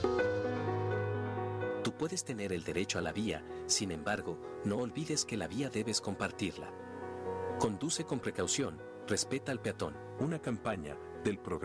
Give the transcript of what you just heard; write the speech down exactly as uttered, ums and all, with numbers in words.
Tú puedes tener el derecho a la vía, sin embargo, no olvides que la vía debes compartirla. Conduce con precaución, respeta al peatón. Una campaña del programa